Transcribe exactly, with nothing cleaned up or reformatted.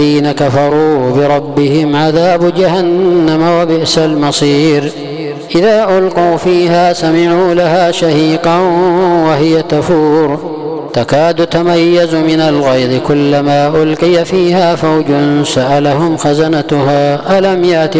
الذين كفروا بربهم عذاب جهنم وبئس المصير. إذا ألقوا فيها سمعوا لها شهيقا وهي تفور تكاد تميز من الغيظ كلما ألقي فيها فوج سألهم خزنتها ألم يأتكم